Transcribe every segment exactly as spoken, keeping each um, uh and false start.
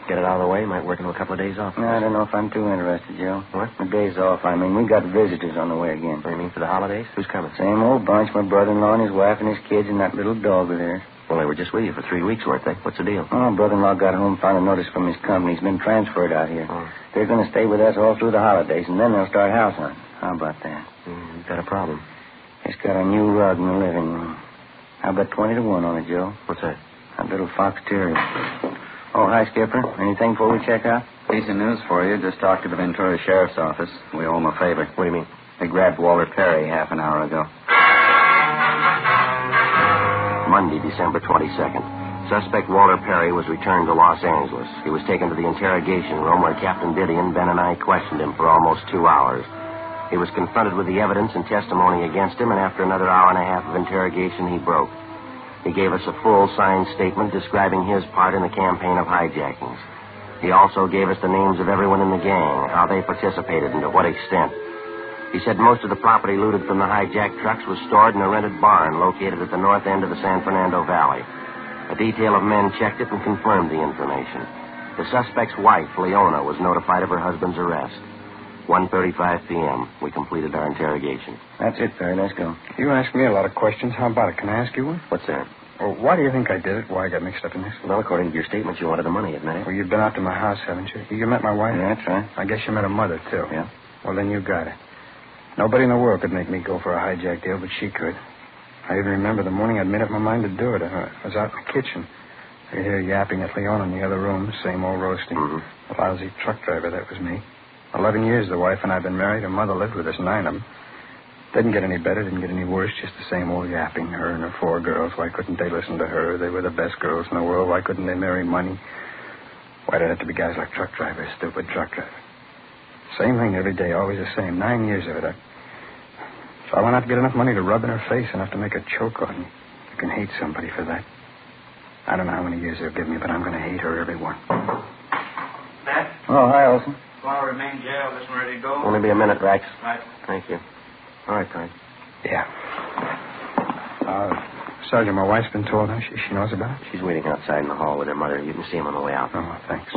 Get it out of the way. Might work into a couple of days off. No, I don't know if I'm too interested, Joe. What? The days off, I mean. We got visitors on the way again. What do you mean, for the holidays? Who's coming? Same old bunch. My brother-in-law and his wife and his kids and that little dog of theirs. Well, they were just with you for three weeks, weren't they? What's the deal? Oh, brother-in-law got home, found a notice from his company. He's been transferred out here. Oh. They're going to stay with us all through the holidays, and then they'll start house hunting. How about that? Mm, you've got a problem. It's got a new rug in the living room. How about twenty to one on it, Joe? What's that? A little fox terrier. Oh, hi, Skipper. Anything before we check out? Piece of news for you. Just talked to the Ventura Sheriff's Office. We owe them a favor. What do you mean? They grabbed Walter Perry half an hour ago. Monday, December twenty-second. Suspect Walter Perry was returned to Los Angeles. He was taken to the interrogation room where Captain Didion, Ben, and I questioned him for almost two hours. He was confronted with the evidence and testimony against him, and after another hour and a half of interrogation, he broke. He gave us a full signed statement describing his part in the campaign of hijackings. He also gave us the names of everyone in the gang, how they participated, and to what extent. He said most of the property looted from the hijacked trucks was stored in a rented barn located at the north end of the San Fernando Valley. A detail of men checked it and confirmed the information. The suspect's wife, Leona, was notified of her husband's arrest. one thirty-five p.m. We completed our interrogation. That's it, Perry. Let's go. You asked me a lot of questions. How about it? Can I ask you one? What's that? Well, why do you think I did it? Why I got mixed up in this? Well, according to your statement, you wanted the money, admit it? Well, you've been out to my house, haven't you? You met my wife? Yeah, that's right. I guess you met her mother, too. Yeah. Well, then you got it. Nobody in the world could make me go for a hijack deal, but she could. I even remember the morning I'd made up my mind to do it. I was out in the kitchen. I could hear yapping at Leon in the other room, same old roasting. Mm-hmm. The lousy truck driver, that was me. Eleven years the wife and I've been married. Her mother lived with us, nine of them. Didn't get any better, didn't get any worse, just the same old yapping. Her and her four girls. Why couldn't they listen to her? They were the best girls in the world. Why couldn't they marry money? Why did it have to be guys like truck drivers, stupid truck drivers? Same thing every day, always the same. Nine years of it. I... So I went out to get enough money to rub in her face, enough to make her choke on me. You can hate somebody for that. I don't know how many years they'll give me, but I'm going to hate her, every one. Matt? Oh, hi, Olson. Flower remain jail. This one ready to go? Only be a minute, Rex. Right. Thank you. All right, Perry. Yeah. Uh, Sergeant, my wife's been told, huh? She, she knows about it? She's waiting outside in the hall with her mother. You can see him on the way out. Oh, thanks.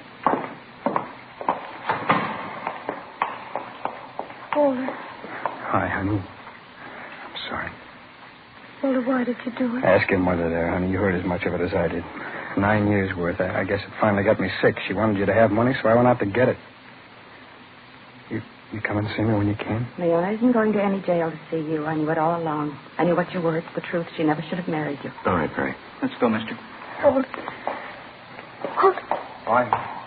Walter. Hi, honey. I'm sorry. Walter, why did you do it? Ask your mother there, honey. You heard as much of it as I did. Nine years' worth. I, I guess it finally got me sick. She wanted you to have money, so I went out to get it. You you come and see me when you can? Leona isn't going to any jail to see you. I knew it all along. I knew what you were. It's the truth. She never should have married you. All right, Perry. Let's go, mister. Walter. Walter. Why?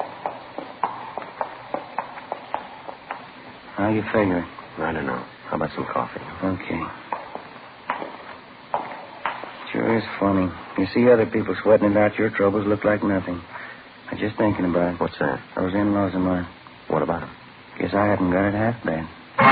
How you figuring? I don't know. How about some coffee? Okay. Sure is funny. You see other people sweating it out, your troubles look like nothing. I'm just thinking about it. What's that? Those in-laws of mine. What about them? Guess I haven't got it half bad.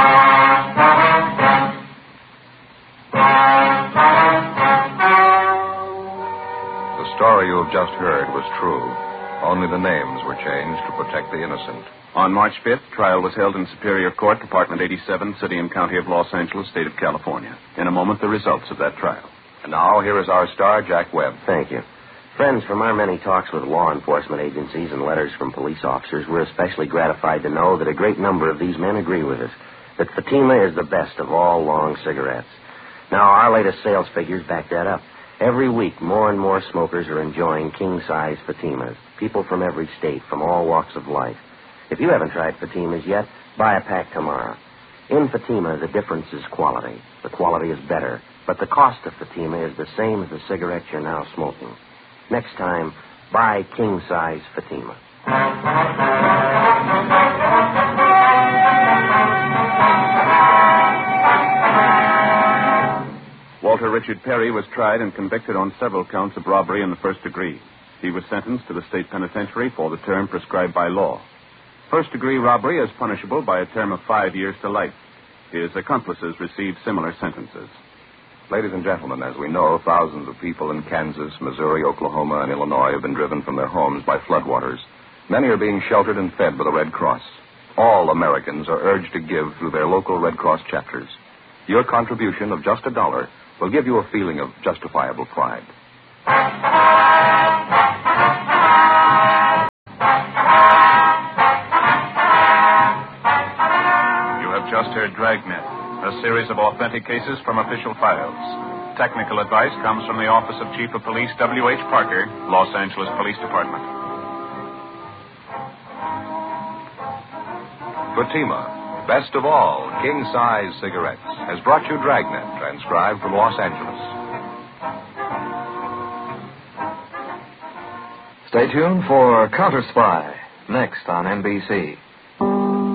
The story you have just heard was true. Only the names were changed to protect the innocent. On March fifth, trial was held in Superior Court, Department eighty-seven, City and County of Los Angeles, State of California. In a moment, the results of that trial. And now, here is our star, Jack Webb. Thank you. Friends, from our many talks with law enforcement agencies and letters from police officers, we're especially gratified to know that a great number of these men agree with us, that Fatima is the best of all long cigarettes. Now, our latest sales figures back that up. Every week, more and more smokers are enjoying king-size Fatimas, people from every state, from all walks of life. If you haven't tried Fatimas yet, buy a pack tomorrow. In Fatima, the difference is quality. The quality is better, but the cost of Fatima is the same as the cigarettes you're now smoking. Next time, buy king-size Fatima. Walter Richard Perry was tried and convicted on several counts of robbery in the first degree. He was sentenced to the state penitentiary for the term prescribed by law. First-degree robbery is punishable by a term of five years to life. His accomplices received similar sentences. Ladies and gentlemen, as we know, thousands of people in Kansas, Missouri, Oklahoma, and Illinois have been driven from their homes by floodwaters. Many are being sheltered and fed by the Red Cross. All Americans are urged to give through their local Red Cross chapters. Your contribution of just a dollar will give you a feeling of justifiable pride. heard Dragnet, a series of authentic cases from official files. Technical advice comes from the Office of Chief of Police W H Parker, Los Angeles Police Department. Fatima, best of all, king-size cigarettes, has brought you Dragnet, transcribed from Los Angeles. Stay tuned for Counter Spy, next on N B C.